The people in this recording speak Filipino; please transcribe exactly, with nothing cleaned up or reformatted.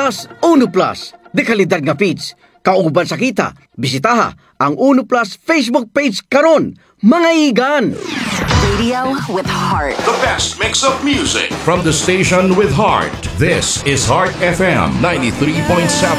Plus, Uno Plus. De kalidad nga feeds. Kauban sa kita, bisitaha ang Uno Plus Facebook page karon. Mga igan! Radio with heart. The best mix of music. From the station with heart, this is Heart F M ninety-three point seven.